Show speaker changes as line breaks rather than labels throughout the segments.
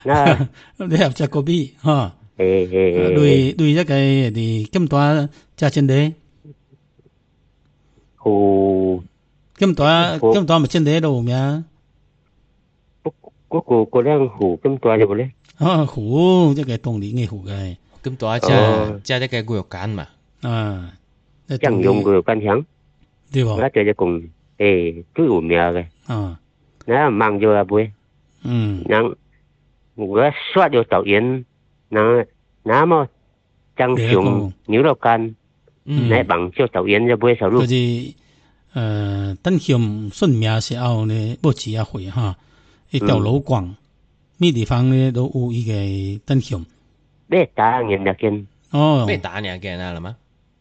那
你合食高比哈，
诶，
对一個係咁大價錢的，
有
咁大咪錢的咯咩？
嗰個量有咁大咗咧？
湖即係當年嘅湖嘅，
咁多加一個牛肉乾嘛，
醬用個乾香，
對喎，
那就講最有名嘅，那mang vô là bui, nang người xoát vô tàu yến, nang mà trang súng nhiều đâu can, nãy bằng cho tàu yến cho bui sao luôn.
就是等險順命時候呢，不止一回哈，一條路廣，咩地方呢都有一個等險。
咩打人那件？
咩打人件啊？係嘛？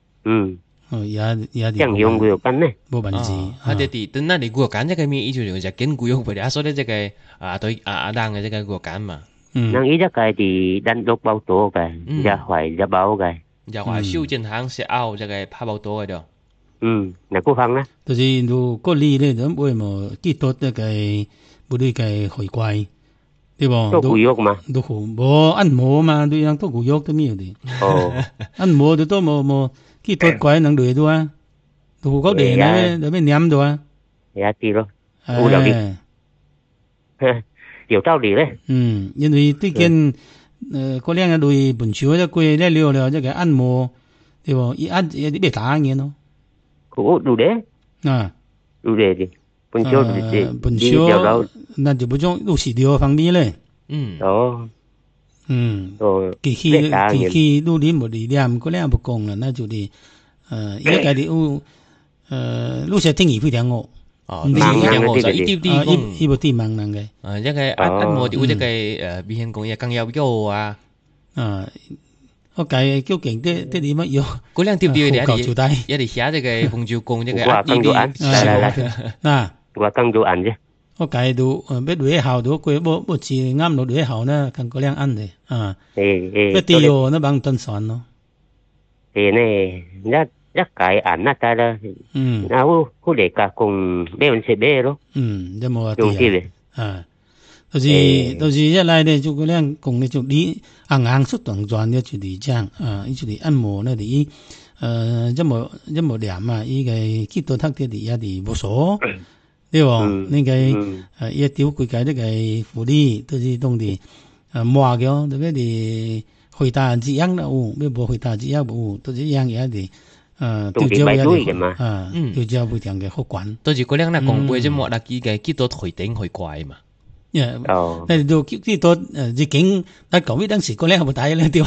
也
醬用牛肉乾呢？
冇問題。
佢哋等那你牛肉乾這個咩？依就就見牛肉俾你，所以這個對當嘅這個牛肉乾嘛。
能依一個係單獨包多嘅，一塊一包嘅。
一塊小正行食拗這個拍包多嘅咯。
那個方呢？
就是如果你咧，咁會冇幾多一個不對嘅回歸，對冇？
都牛肉嘛？
都好，冇按摩嘛，對樣都牛肉都咩的。按摩都都冇幾多怪能對到啊？都好地咧，有咩黏到啊？
係啲咯，有道理，有道理咧。
因為最近嗰兩個對本少一貴咧了，即個按摩，對冇？一按一別打嘢咯。
đủ đấy đi本少
那就不種都是條方面咧機器都點冇力量嗰兩不講啦，那就係一個啲路線定義非常好一部啲盲人嘅
一個按摩啲一個比如講嘢更有用啊
我計究竟啲點乜藥？
嗰兩條條嘅一哋寫這個鳳照公這個
話更做眼，
嗱
話更做眼啫。
我計到俾女校到佢冇似啱到女校呢，更嗰兩眼嘅一啲藥呢幫登上咯。
呢一解眼那得啦，然後好嚟加工咩樣食咩咯。
有冇啊？用啲嘅就是一來呢，就嗰兩講呢就你硬出動轉呢就嚟這樣一就嚟按摩呢啲一冇涼嘛，依個幾多特啲啲一啲冇所，對喎，呢個一條佢計呢個福利都是當地摸嘅，特別啲回答之樣啦，咩冇回答之樣冇，都是一樣嘢啲調教一啲調教不同嘅好管，
都是嗰兩呢講背即摸啦幾多回頂回怪嘛。
但都幾多已經但講呢當時嗰兩冇睇咧掉，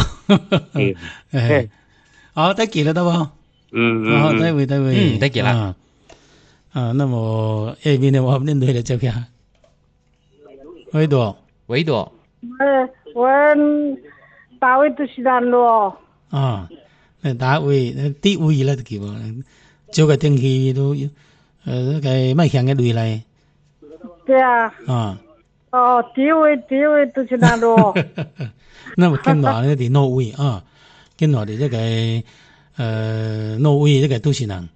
得幾啦得喎，得會
得幾啦，
那麼誒邊呢我邊度嚟照片？維多，
我大衛都是難咯，
大衛啲位啦叫喎，照個天氣都個咩向嘅對嚟，
對啊。地位都是難咯。
那麼見到呢啲挪威見到啲這個挪威這個都是難。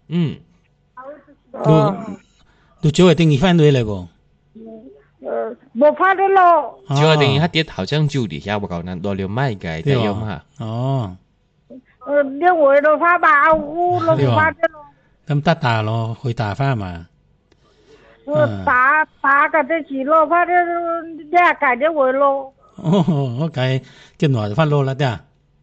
都做個定義翻對嚟噃。
冇翻到咯。
做個定義佢啲頭像就底下我講難多了賣嘅在用嚇。
你回到翻吧，我都唔翻得咯。
咁打咯，去打翻嘛。
打個啲字咯，翻啲一解咗會咯。
我計見來就翻攞啦啲。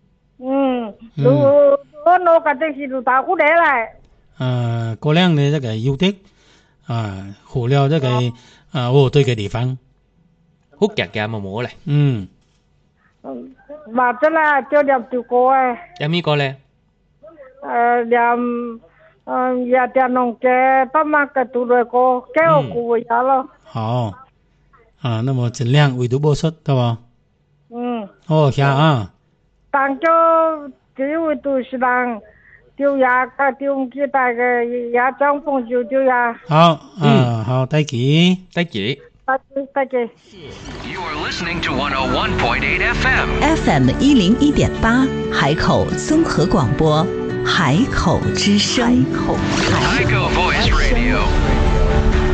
我攞個啲字就打過嚟啦。
嗰兩呢，這個有的好了這個我對嘅地方，
好夾夾冇冇咧。
或者啦，就入條歌啊。
有咩歌咧？
也點弄嘅，不嘛個讀來個，給我顧一下咯。
好，那麼盡量為讀播出，對吧？下
當咗這位都是人，丟下個丟幾大個也裝風就丟下。
好，再見。
You are listening to 101.8 FM.
FM 101.8海口綜合廣播。海口之聲，
海口 Voice Radio。